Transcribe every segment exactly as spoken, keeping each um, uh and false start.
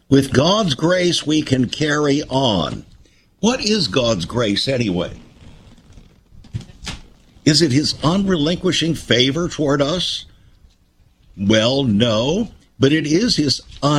With God's grace, we can carry on. What is God's grace anyway? Is it his unrelinquishing favor toward us? Well, no, but it is his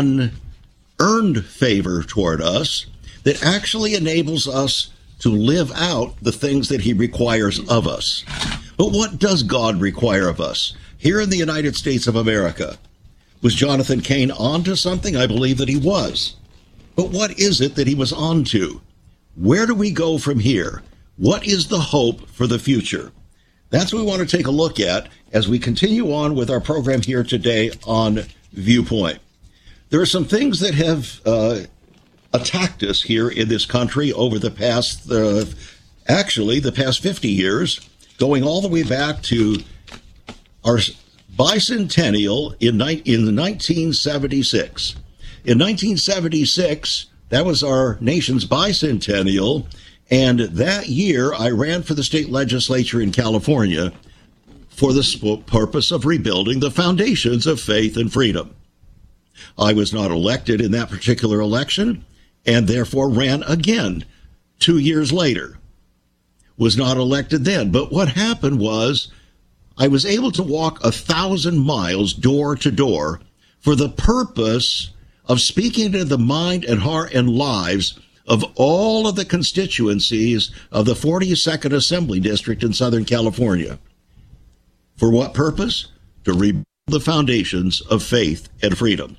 unearned favor toward us that actually enables us to live out the things that he requires of us. But what does God require of us? Here in the United States of America, was Jonathan Cain onto something? I believe that he was. But what is it that he was onto? Where do we go from here? What is the hope for the future? That's what we want to take a look at as we continue on with our program here today on Viewpoint. There are some things that have uh, attacked us here in this country over the past, uh, actually, the past fifty years, going all the way back to our bicentennial in, ni- in nineteen seventy-six. In nineteen seventy-six, that was our nation's bicentennial, and that year I ran for the state legislature in California for the sp- purpose of rebuilding the foundations of faith and freedom. I was not elected in that particular election, and therefore ran again two years later. Was not elected then, but what happened was I was able to walk a thousand miles door to door for the purpose of speaking to the mind and heart and lives of all of the constituencies of the forty-second Assembly District in Southern California. For what purpose? To rebuild the foundations of faith and freedom.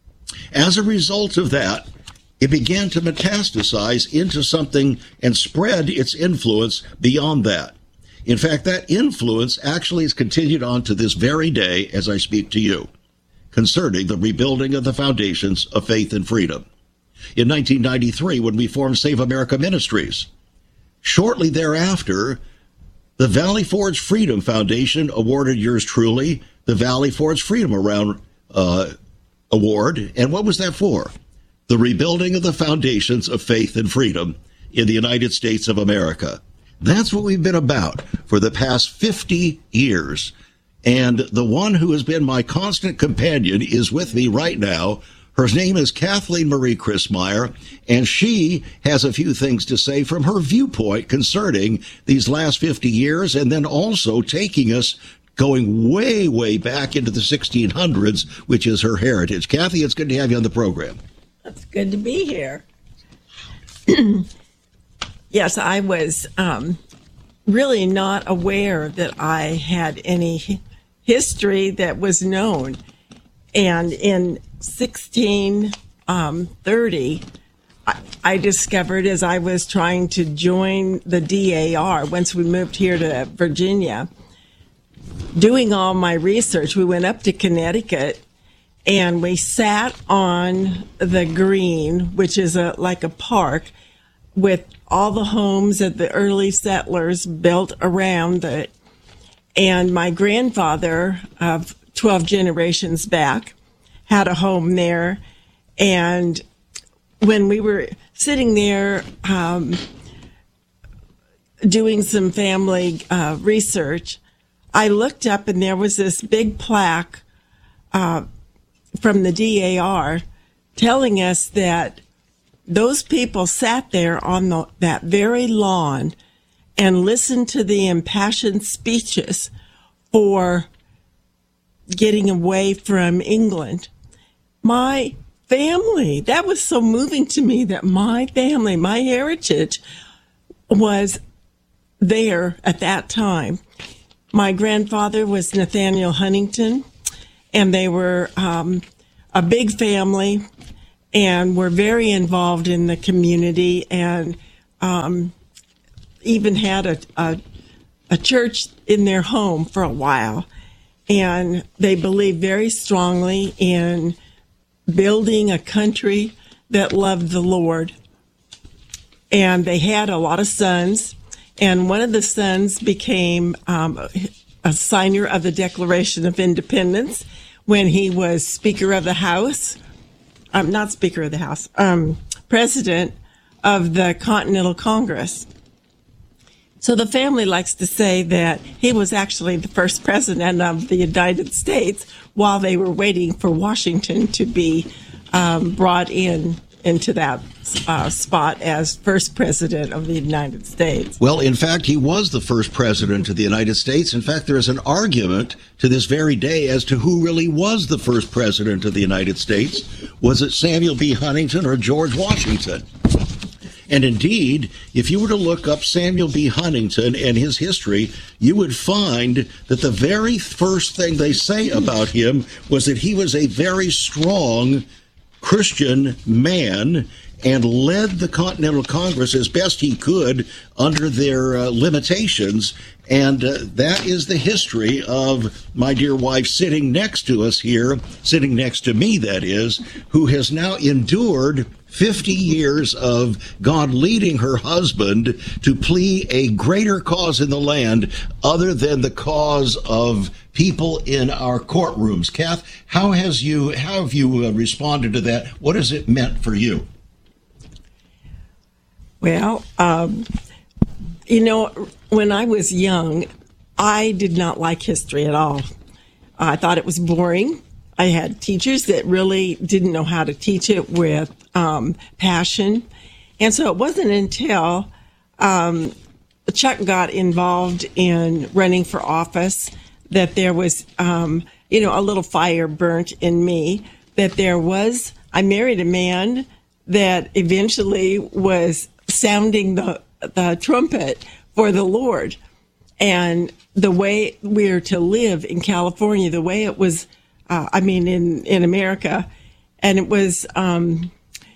As a result of that, it began to metastasize into something and spread its influence beyond that. In fact, that influence actually has continued on to this very day as I speak to you, concerning the rebuilding of the foundations of faith and freedom. In nineteen ninety-three, when we formed Save America Ministries, shortly thereafter, the Valley Forge Freedom Foundation awarded yours truly the Valley Forge Freedom Around uh, Award. And what was that for? The rebuilding of the foundations of faith and freedom in the United States of America. That's what we've been about for the past fifty years. And the one who has been my constant companion is with me right now. Her name is Kathleen Marie Christmeyer, and she has a few things to say from her viewpoint concerning these last fifty years, and then also taking us going way, way back into the sixteen hundreds, which is her heritage. Kathy, it's good to have you on the program. It's good to be here. Yes, I was um, really not aware that I had any history that was known. And in sixteen thirty, I, I discovered as I was trying to join the D A R, once we moved here to Virginia, doing all my research, we went up to Connecticut and we sat on the green, which is a like a park, with all the homes that the early settlers built around it. And my grandfather of twelve generations back had a home there. And when we were sitting there um, doing some family uh, research, I looked up and there was this big plaque uh, from the D A R telling us that those people sat there on the, that very lawn and listened to the impassioned speeches for getting away from England. My family, that was so moving to me that my family, my heritage was there at that time. My grandfather was Nathaniel Huntington, and they were um, a big family and were very involved in the community, and um, even had a, a a church in their home for a while. And they believed very strongly in building a country that loved the Lord. And they had a lot of sons, and one of the sons became um, a signer of the Declaration of Independence when he was Speaker of the House. Um, not Speaker of the House, um, President of the Continental Congress. So the family likes to say that he was actually the first president of the United States while they were waiting for Washington to be um, brought in into that uh, spot as first president of the United States. Well, in fact, he was the first president of the United States. In fact, there is an argument to this very day as to who really was the first president of the United States. Was it Samuel B. Huntington or George Washington? And indeed, if you were to look up Samuel B. Huntington and his history, you would find that the very first thing they say about him was that he was a very strong Christian man and led the Continental Congress as best he could under their uh, limitations. And uh, that is the history of my dear wife sitting next to us here, sitting next to me, that is, who has now endured fifty years of God leading her husband to plead a greater cause in the land other than the cause of people in our courtrooms. Kath, how has you how have you uh, responded to that? What has it meant for you? Well, um, you know, when I was young, I did not like history at all. I thought it was boring. I had teachers that really didn't know how to teach it with um, passion. And so it wasn't until um, Chuck got involved in running for office that there was, um, you know, a little fire burnt in me, that there was, I married a man that eventually was sounding the, the trumpet for the Lord. And the way we're to live in California, the way it was, uh, I mean, in, in America, and it was um,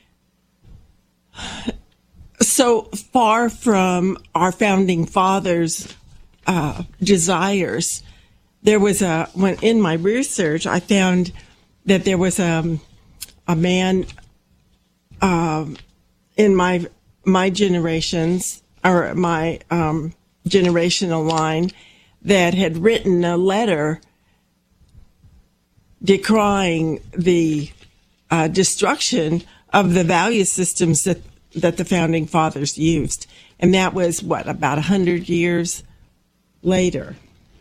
so far from our founding fathers' uh, desires. There was a, when in my research, I found that there was a, a man um, in my my generations, or my um, generational line, that had written a letter decrying the uh, destruction of the value systems that, that the founding fathers used. And that was, what, about one hundred years later.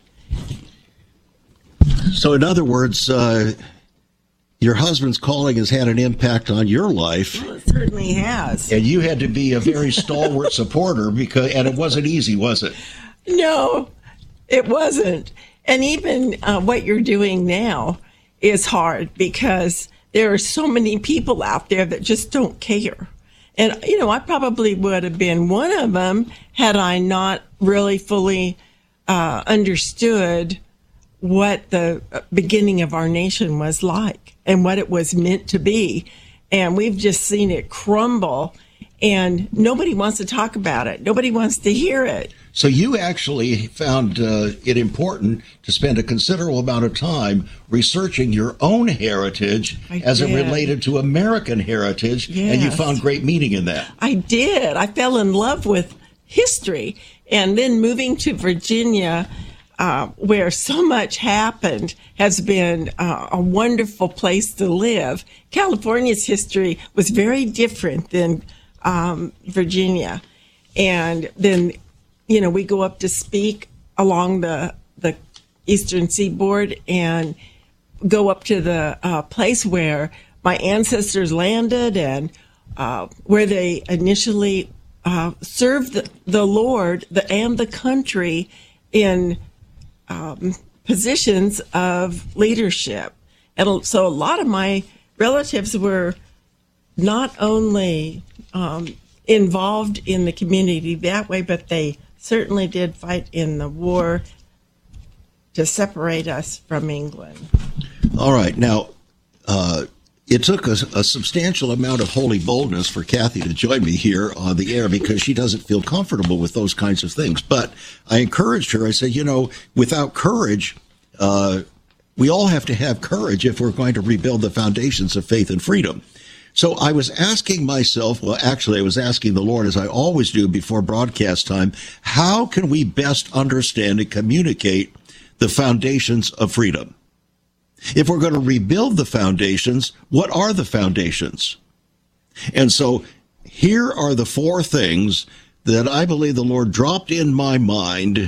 So in other words, uh, your husband's calling has had an impact on your life. Well, it certainly has. And you had to be a very stalwart supporter, because, and it wasn't easy, was it? No, it wasn't. And even uh, what you're doing now is hard, because there are so many people out there that just don't care. And, you know, I probably would have been one of them had I not really fully uh, understood what the beginning of our nation was like and what it was meant to be. And we've just seen it crumble, and nobody wants to talk about it. Nobody wants to hear it. So you actually found uh, it important to spend a considerable amount of time researching your own heritage I as did. it related to American heritage, Yes. and you found great meaning in that. I did. I fell in love with history. And then moving to Virginia, uh, where so much happened, has been uh, a wonderful place to live. California's history was very different than um, Virginia. And then, you know, we go up to speak along the, the Eastern Seaboard and go up to the uh, place where my ancestors landed and uh, where they initially uh, served the, the Lord the, and the country in um, positions of leadership. And so a lot of my relatives were not only um, involved in the community that way, but they certainly did fight in the war to separate us from England. All right. Now, uh, it took a, a substantial amount of holy boldness for Kathy to join me here on the air, because she doesn't feel comfortable with those kinds of things. But I encouraged her. I said, you know, without courage, uh, we all have to have courage if we're going to rebuild the foundations of faith and freedom. So I was asking myself, well, actually, I was asking the Lord, as I always do before broadcast time, how can we best understand and communicate the foundations of freedom? If we're going to rebuild the foundations, what are the foundations? And so here are the four things that I believe the Lord dropped in my mind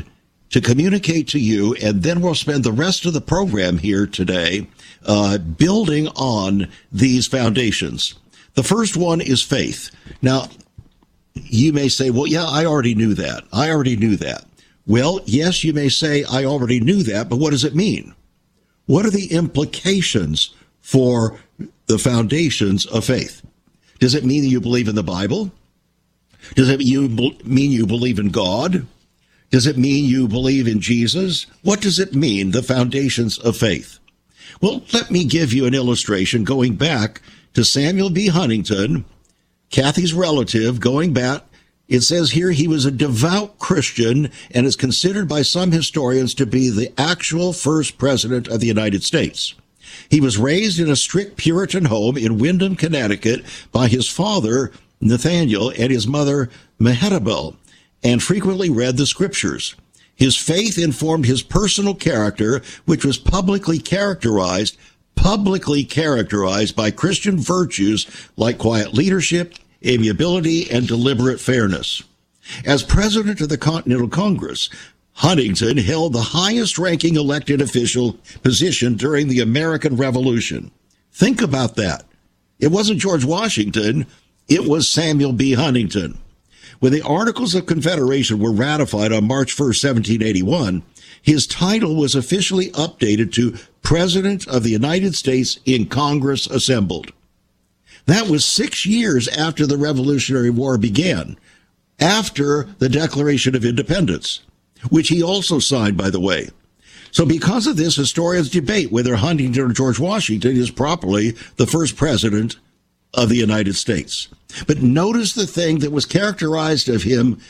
to communicate to you, and then we'll spend the rest of the program here today uh, building on these foundations. The first one is faith. Now, you may say, well, yeah, I already knew that. I already knew that. Well, yes, you may say, I already knew that, but what does it mean? What are the implications for the foundations of faith? Does it mean that you believe in the Bible? Does it mean you believe in God? Does it mean you believe in Jesus? What does it mean, the foundations of faith? Well, let me give you an illustration going back to Samuel B. Huntington, Kathy's relative, going back. It says here he was a devout Christian and is considered by some historians to be the actual first president of the United States. He was raised in a strict Puritan home in Windham, Connecticut by his father, Nathaniel, and his mother, Mehetabel, and frequently read the scriptures. His faith informed his personal character, which was publicly characterized, publicly characterized by Christian virtues like quiet leadership, amiability, and deliberate fairness. As president of the Continental Congress, Huntington held the highest-ranking elected official position during the American Revolution. Think about that. It wasn't George Washington. It was Samuel B. Huntington. When the Articles of Confederation were ratified on March first, seventeen eighty-one, his title was officially updated to President of the United States in Congress assembled. That was six years after the Revolutionary War began, after the Declaration of Independence, which he also signed, by the way. So because of this, historians debate whether Huntington or George Washington is properly the first president of the United States. But notice the thing that was characterized of him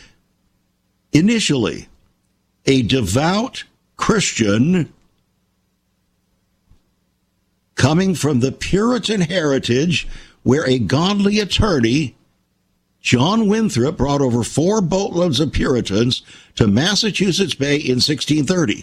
initially: a devout Christian coming from the Puritan heritage where a godly attorney, John Winthrop, brought over four boatloads of Puritans to Massachusetts Bay in sixteen thirty.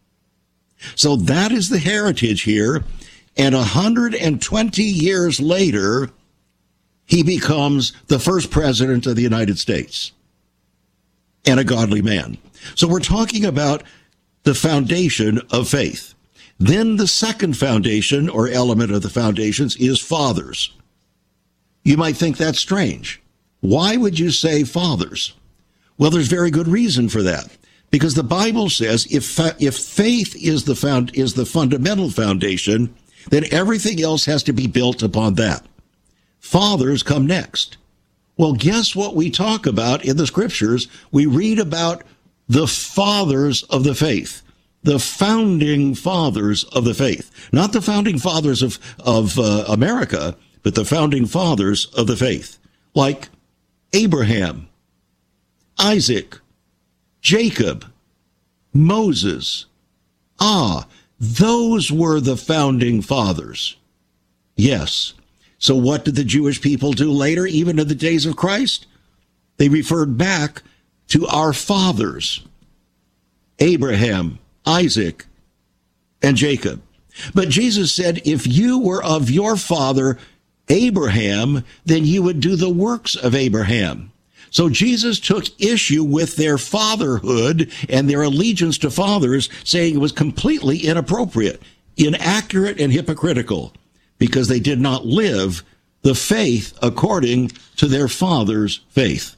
So that is the heritage here. And one hundred twenty years later, he becomes the first president of the United States and a godly man. So we're talking about the foundation of faith. Then the second foundation or element of the foundations is fathers. You might think that's strange. Why would you say fathers? Well, there's very good reason for that. Because the Bible says if if faith is the found is the fundamental foundation, then everything else has to be built upon that. Fathers come next. Well, guess what we talk about in the scriptures? We read about the fathers of the faith, the founding fathers of the faith, not the founding fathers of, of uh, America, but the founding fathers of the faith, like Abraham, Isaac, Jacob, Moses. Ah, those were the founding fathers. Yes. So what did the Jewish people do later, even in the days of Christ? They referred back to our fathers, Abraham, Isaac, and Jacob. But Jesus said, if you were of your father, Abraham, then you would do the works of Abraham. So Jesus took issue with their fatherhood and their allegiance to fathers, saying it was completely inappropriate, inaccurate, and hypocritical, because they did not live the faith according to their father's faith.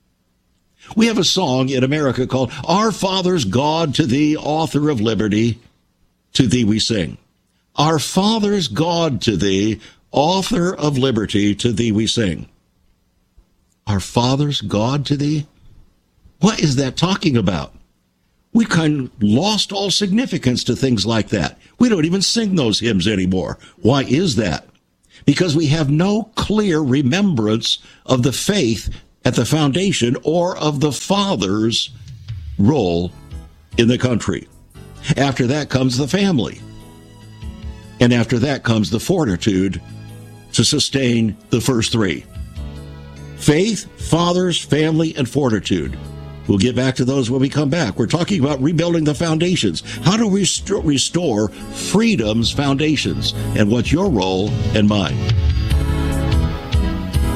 We have a song in America called Our Father's God, to thee, author of liberty, to thee we sing. Our Father's God, to thee, author of liberty, to thee we sing. Our Father's God to thee? What is that talking about? We kind of lost all significance to things like that. We don't even sing those hymns anymore. Why is that? Because we have no clear remembrance of the faith at the foundation or of the father's role in the country. After that comes the family. And after that comes the fortitude to sustain the first three. Faith, fathers, family, and fortitude. We'll get back to those when we come back. We're talking about rebuilding the foundations. How to rest- restore freedom's foundations, and what's your role and mine.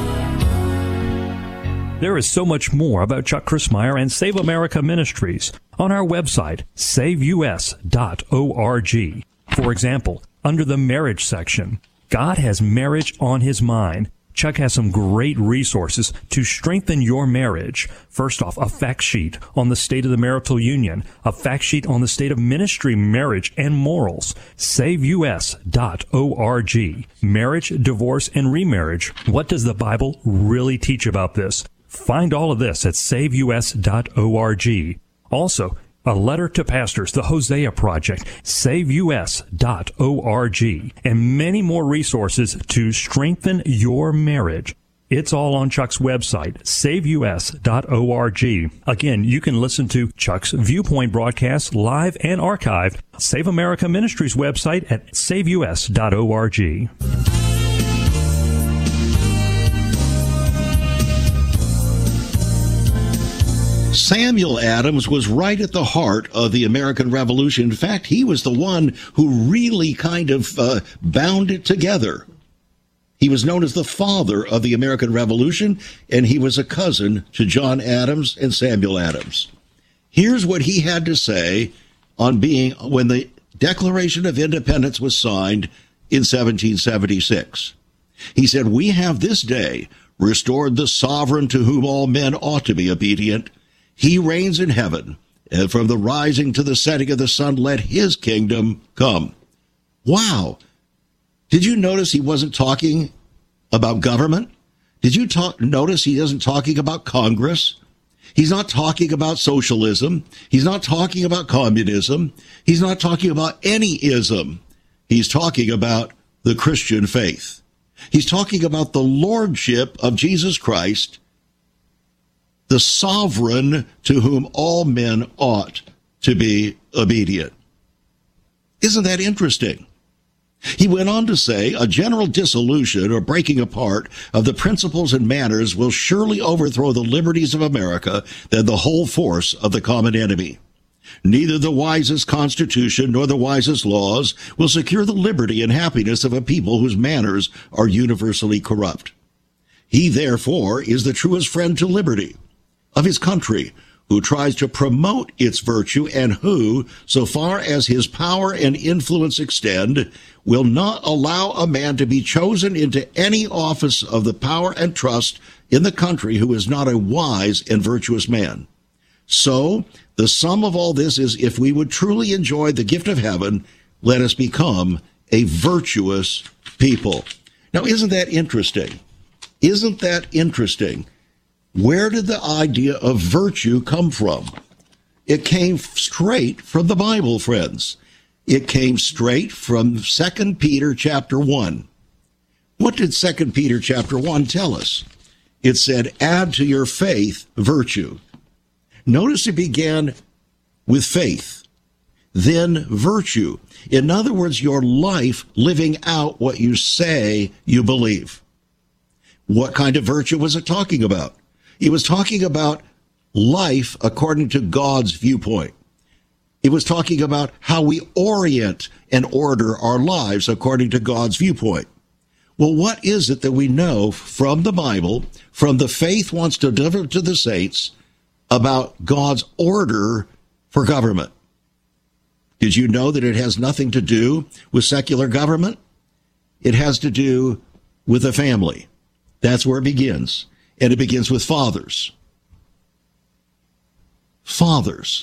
There is so much more about Chuck Crismier and Save America Ministries. on our website, save u s dot org. For example, under the marriage section, God has marriage on his mind. Chuck has some great resources to strengthen your marriage. First off, a fact sheet on the state of the marital union, a fact sheet on the state of ministry, marriage, and morals. save u s dot org. Marriage, divorce, and remarriage. What does the Bible really teach about this? Find all of this at save u s dot org. Also, a letter to pastors, the Hosea Project, save u s dot org, and many more resources to strengthen your marriage. It's all on Chuck's website, save u s dot org. Again, you can listen to Chuck's Viewpoint broadcasts live and archived. Save America Ministries website at save u s dot org. Samuel Adams was right at the heart of the American Revolution. In fact, he was the one who really kind of uh, bound it together. He was known as the father of the American Revolution, and he was a cousin to John Adams and Samuel Adams. Here's what he had to say on being when the Declaration of Independence was signed in seventeen seventy-six. He said, "We have this day restored the sovereign to whom all men ought to be obedient. He reigns in heaven, and from the rising to the setting of the sun, let his kingdom come." Wow. Did you notice he wasn't talking about government? Did you talk, notice he isn't talking about Congress? He's not talking about socialism. He's not talking about communism. He's not talking about any ism. He's talking about the Christian faith. He's talking about the lordship of Jesus Christ, the sovereign to whom all men ought to be obedient. Isn't that interesting? He went on to say, "A general dissolution or breaking apart of the principles and manners will surely overthrow the liberties of America than the whole force of the common enemy. Neither the wisest constitution nor the wisest laws will secure the liberty and happiness of a people whose manners are universally corrupt. He, therefore, is the truest friend to liberty of his country, who tries to promote its virtue and who, so far as his power and influence extend, will not allow a man to be chosen into any office of the power and trust in the country who is not a wise and virtuous man. So, the sum of all this is, if we would truly enjoy the gift of heaven, let us become a virtuous people." Now, isn't that interesting? Isn't that interesting? Where did the idea of virtue come from? It came straight from the Bible, friends. It came straight from Second Peter chapter one. What did Second Peter chapter one tell us? It said, "Add to your faith virtue." Notice it began with faith, then virtue. In other words, your life living out what you say you believe. What kind of virtue was it talking about? It was talking about life according to God's viewpoint. It was talking about how we orient and order our lives according to God's viewpoint. Well, what is it that we know from the Bible, from the faith wants to deliver to the saints, about God's order for government? Did you know that it has nothing to do with secular government? It has to do with the family. That's where it begins. And it begins with fathers. Fathers.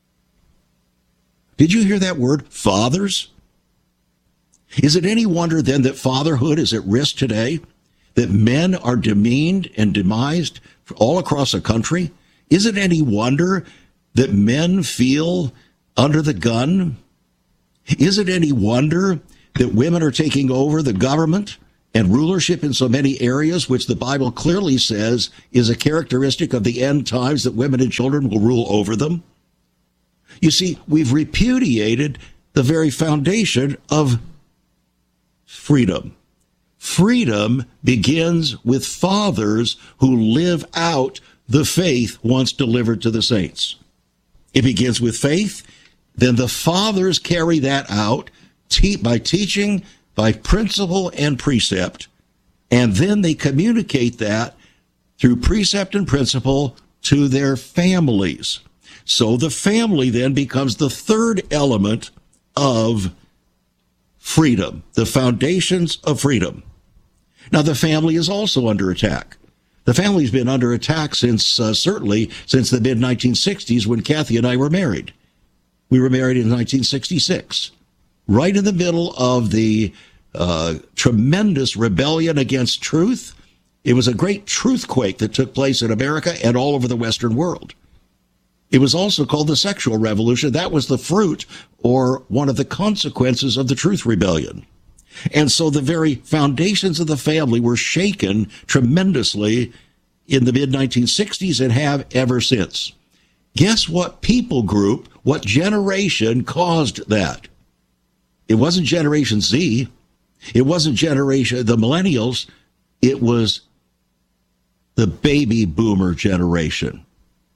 Did you hear that word, fathers? Is it any wonder then that fatherhood is at risk today? That men are demeaned and demised all across the country? Is it any wonder that men feel under the gun? Is it any wonder that women are taking over the government and rulership in so many areas, which the Bible clearly says is a characteristic of the end times, that women and children will rule over them? You see, we've repudiated the very foundation of freedom. Freedom begins with fathers who live out the faith once delivered to the saints. It begins with faith, then the fathers carry that out te- by teaching, by principle and precept, and then they communicate that through precept and principle to their families. So the family then becomes the third element of freedom, the foundations of freedom. Now, the family is also under attack. The family's been under attack since, uh, certainly, since the mid nineteen sixties when Kathy and I were married. We were married in nineteen sixty-six, right in the middle of the uh, tremendous rebellion against truth. It was a great truthquake that took place in America and all over the Western world. It was also called the sexual revolution. That was the fruit or one of the consequences of the truth rebellion. And so the very foundations of the family were shaken tremendously in the mid nineteen sixties and have ever since. Guess what people group, what generation caused that? It wasn't Generation Z. It wasn't generation, the millennials. It was the baby boomer generation.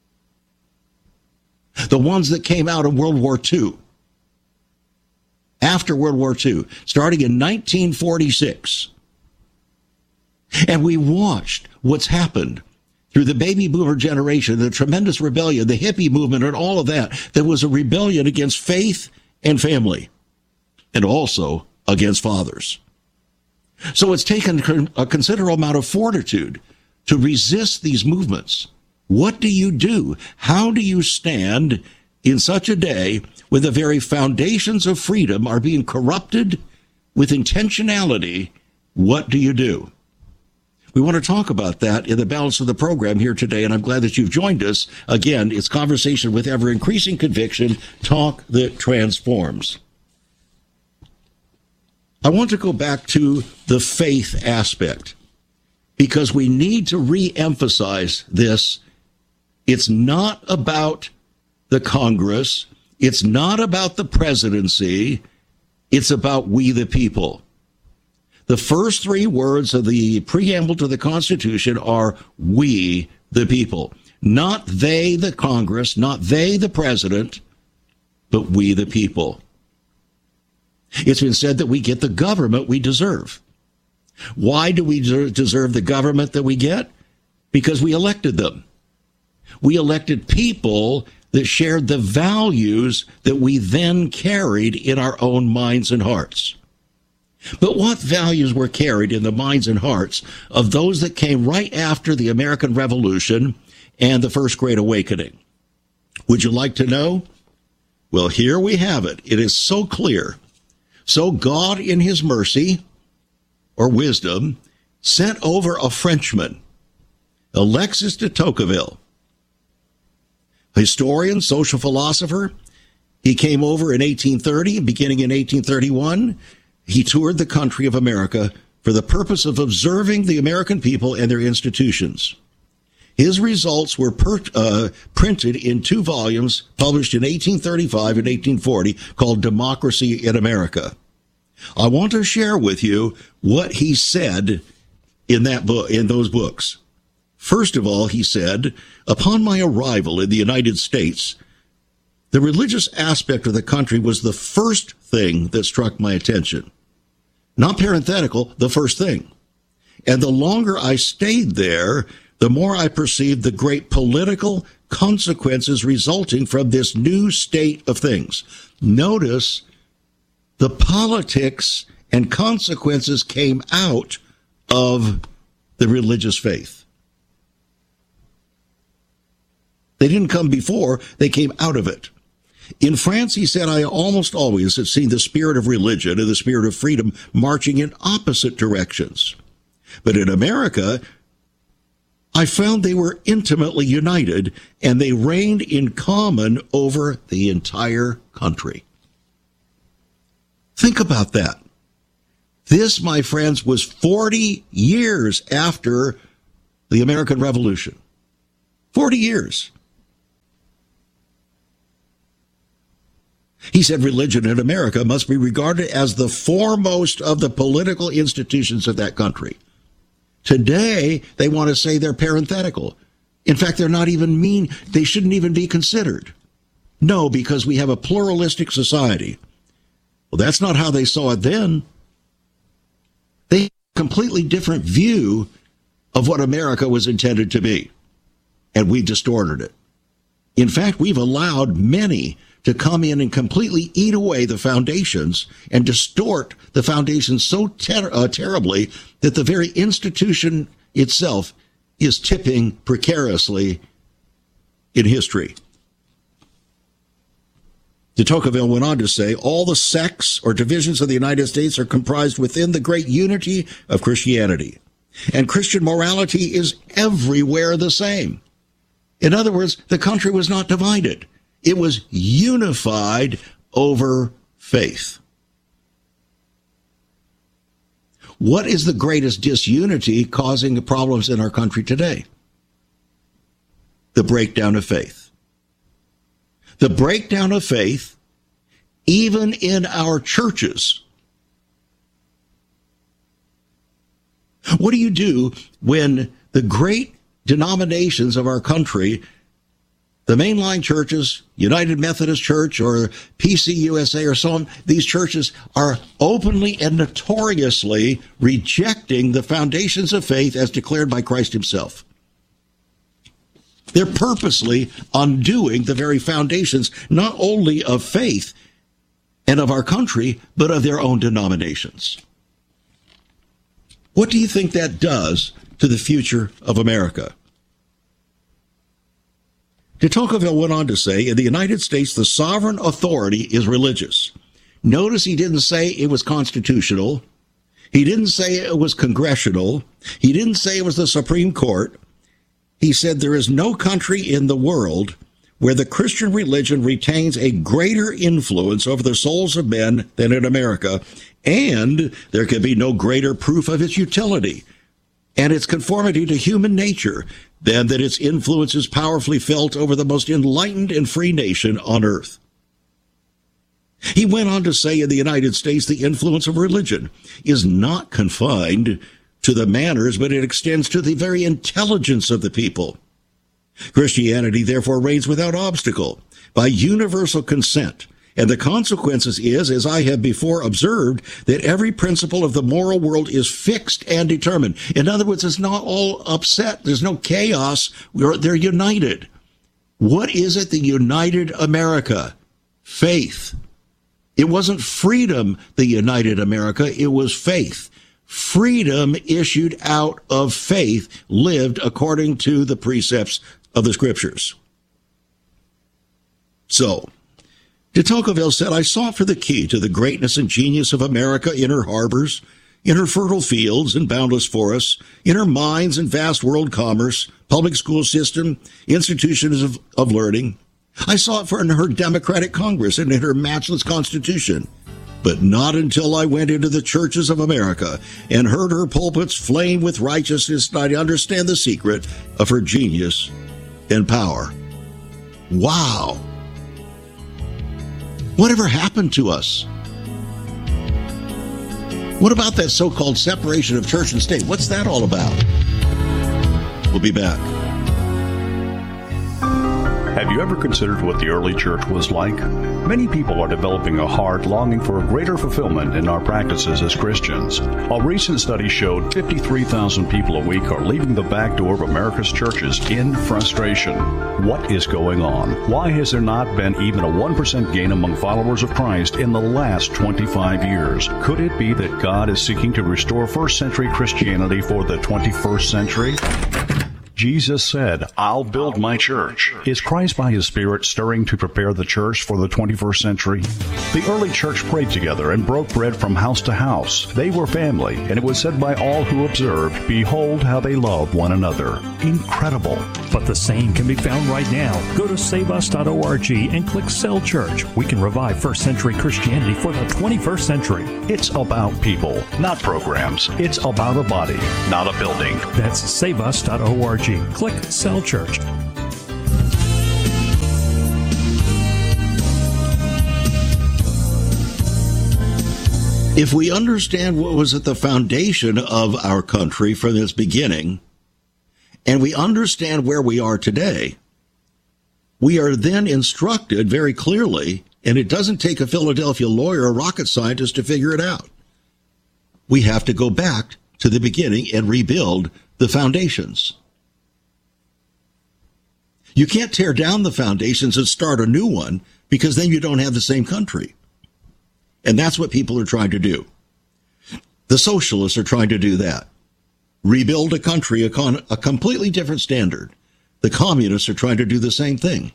The ones that came out of World War Two. After World War Two, starting in nineteen forty-six. And we watched what's happened through the baby boomer generation, the tremendous rebellion, the hippie movement, and all of that. There was a rebellion against faith and family, and also against fathers. So it's taken a considerable amount of fortitude to resist these movements. What do you do? How do you stand in such a day when the very foundations of freedom are being corrupted with intentionality? What do you do? We want to talk about that in the balance of the program here today, and I'm glad that you've joined us. Again, it's Conversation with Ever-Increasing Conviction, talk that transforms. I want to go back to the faith aspect, because we need to re-emphasize this. It's not about the Congress. It's not about the presidency. It's about we the people. The first three words of the preamble to the Constitution are we the people. Not they the Congress, not they the president, but we the people. It's been said that we get the government we deserve. Why do we deserve the government that we get? Because we elected them. We elected people that shared the values that we then carried in our own minds and hearts. But what values were carried in the minds and hearts of those that came right after the American Revolution and the First Great Awakening? Would you like to know? Well, here we have it. It is so clear. So God, in his mercy or wisdom, sent over a Frenchman, Alexis de Tocqueville, historian, social philosopher. He came over in eighteen thirty, beginning in eighteen thirty-one. He toured the country of America for the purpose of observing the American people and their institutions. His results were per, uh, printed in two volumes, published in eighteen thirty-five and eighteen forty, called Democracy in America. I want to share with you what he said in that book, in those books. First of all, he said, upon my arrival in the United States, the religious aspect of the country was the first thing that struck my attention. Not parenthetical, the first thing. And the longer I stayed there, the more I perceived the great political consequences resulting from this new state of things. Notice the politics and consequences came out of the religious faith. They didn't come before, they came out of it. In France, he said, I almost always have seen the spirit of religion and the spirit of freedom marching in opposite directions. But in America, I found they were intimately united and they reigned in common over the entire country. Think about that. This, my friends, was forty years after the American Revolution. forty years. He said religion in America must be regarded as the foremost of the political institutions of that country. Today, they want to say they're parenthetical. In fact, they're not even mean. They shouldn't even be considered. No, because we have a pluralistic society. Well, that's not how they saw it then. They had a completely different view of what America was intended to be. And we distorted it. In fact, we've allowed many to come in and completely eat away the foundations and distort the foundations so ter- uh, terribly that the very institution itself is tipping precariously in history. De Tocqueville went on to say, all the sects or divisions of the United States are comprised within the great unity of Christianity. And Christian morality is everywhere the same. In other words, the country was not divided. It was unified over faith. What is the greatest disunity causing the problems in our country today? The breakdown of faith. The breakdown of faith, even in our churches. What do you do when the great denominations of our country, the mainline churches, United Methodist Church or P C U S A or so on, these churches are openly and notoriously rejecting the foundations of faith as declared by Christ himself? They're purposely undoing the very foundations, not only of faith and of our country, but of their own denominations. What do you think that does to the future of America? De Tocqueville went on to say, in the United States, the sovereign authority is religious. Notice he didn't say it was constitutional. He didn't say it was congressional. He didn't say it was the Supreme Court. He said there is no country in the world where the Christian religion retains a greater influence over the souls of men than in America, and there can be no greater proof of its utility and its conformity to human nature than that its influence is powerfully felt over the most enlightened and free nation on earth. He went on to say in the United States the influence of religion is not confined to the manners, but it extends to the very intelligence of the people. Christianity, therefore, reigns without obstacle by universal consent, and the consequences is, as I have before observed, that every principle of the moral world is fixed and determined. In other words, it's not all upset. There's no chaos. We're, they're united. What is it that united America? Faith. It wasn't freedom that united America. It was faith. Freedom issued out of faith, lived according to the precepts of the Scriptures. So, de Tocqueville said, I sought for the key to the greatness and genius of America in her harbors, in her fertile fields and boundless forests, in her mines and vast world commerce, public school system, institutions of, of learning. I sought for in her democratic Congress and in her matchless Constitution. But not until I went into the churches of America and heard her pulpits flame with righteousness did I understand the secret of her genius and power. Wow! Whatever happened to us? What about that so-called separation of church and state? What's that all about? We'll be back. Have you ever considered what the early church was like? Many people are developing a heart longing for a greater fulfillment in our practices as Christians. A recent study showed fifty-three thousand people a week are leaving the back door of America's churches in frustration. What is going on? Why has there not been even a one percent gain among followers of Christ in the last twenty-five years? Could it be that God is seeking to restore first century Christianity for the twenty-first century? Jesus said, I'll build my church. Is Christ by his Spirit stirring to prepare the church for the twenty-first century? The early church prayed together and broke bread from house to house. They were family, and it was said by all who observed, behold how they love one another. Incredible. But the same can be found right now. Go to save us dot org and click Cell Church. We can revive first century Christianity for the twenty-first century. It's about people, not programs. It's about a body, not a building. That's save us dot org. Click Cell Church. If we understand what was at the foundation of our country from its beginning, and we understand where we are today, we are then instructed very clearly, and it doesn't take a Philadelphia lawyer or rocket scientist to figure it out. We have to go back to the beginning and rebuild the foundations. You can't tear down the foundations and start a new one, because then you don't have the same country. And that's what people are trying to do. The socialists are trying to do that. Rebuild a country, a, con- a completely different standard. The communists are trying to do the same thing.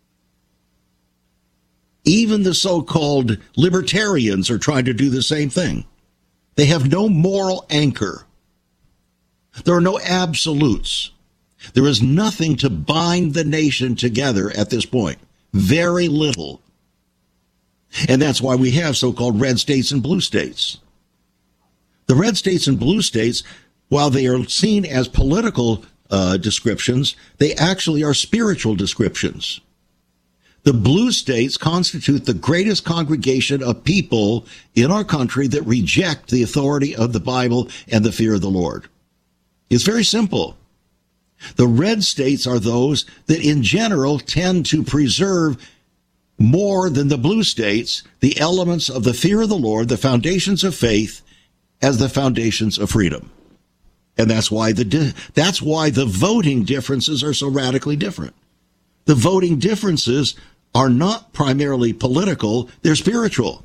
Even the so-called libertarians are trying to do the same thing. They have no moral anchor. There are no absolutes. There is nothing to bind the nation together at this point. Very little. And that's why we have so-called red states and blue states. The red states and blue states, while they are seen as political uh, descriptions, they actually are spiritual descriptions. The blue states constitute the greatest congregation of people in our country that reject the authority of the Bible and the fear of the Lord. It's very simple. The red states are those that in general tend to preserve more than the blue states the elements of the fear of the Lord, the foundations of faith, as the foundations of freedom. And that's why the that's why the voting differences are so radically different. The voting differences are not primarily political, they're spiritual.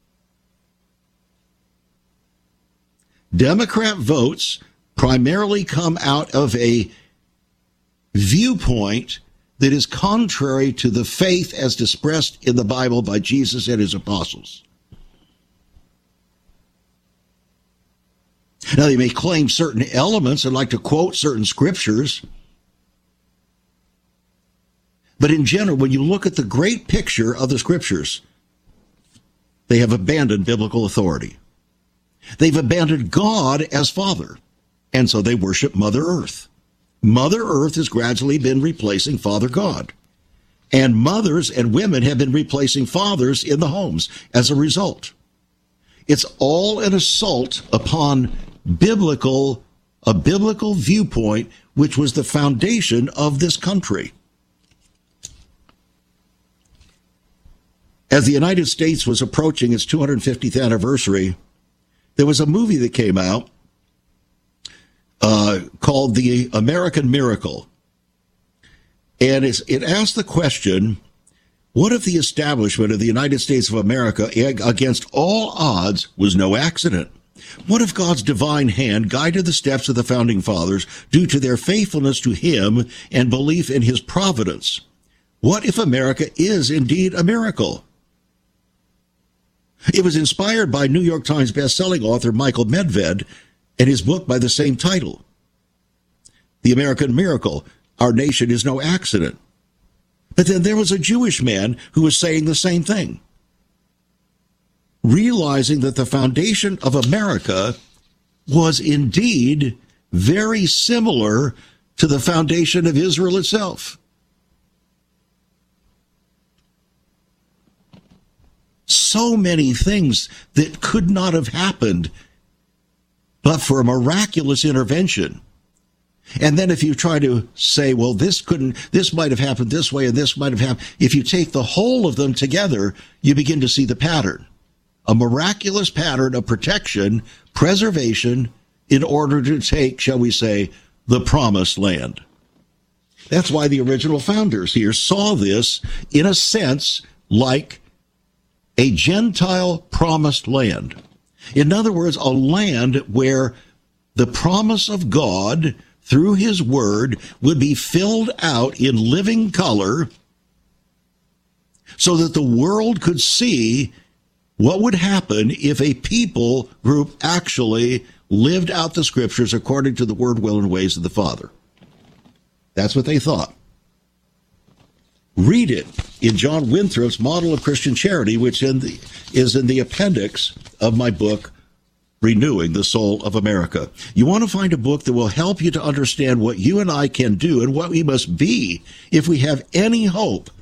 Democrat votes primarily come out of a viewpoint that is contrary to the faith as expressed in the Bible by Jesus and his apostles. Now, they may claim certain elements and like to quote certain scriptures, but in general, when you look at the great picture of the scriptures, they have abandoned biblical authority. They've abandoned God as Father, and so they worship Mother Earth. Mother Earth has gradually been replacing Father God, and mothers and women have been replacing fathers in the homes as a result. It's all an assault upon biblical, a biblical viewpoint, which was the foundation of this country. As the United States was approaching its two hundred fiftieth anniversary, there was a movie that came out uh, called The American Miracle. And it's, it asked the question, what if the establishment of the United States of America, against all odds, was no accident? What if God's divine hand guided the steps of the founding fathers due to their faithfulness to him and belief in his providence? What if America is indeed a miracle? It was inspired by New York Times bestselling author Michael Medved and his book by the same title, The American Miracle, Our Nation is No Accident. But then there was a Jewish man who was saying the same thing, realizing that the foundation of America was indeed very similar to the foundation of Israel itself. So many things that could not have happened but for a miraculous intervention. And then if you try to say, well, this couldn't, this might have happened this way and this might have happened, if you take the whole of them together, you begin to see the pattern. A miraculous pattern of protection, preservation, in order to take, shall we say, the promised land. That's why the original founders here saw this, in a sense, like a Gentile promised land. In other words, a land where the promise of God through his word would be filled out in living color so that the world could see what would happen if a people group actually lived out the scriptures according to the word, will, and ways of the Father. That's what they thought. Read it in John Winthrop's Model of Christian Charity, which in the, is in the appendix of my book, Renewing the Soul of America. You want to find a book that will help you to understand what you and I can do and what we must be if we have any hope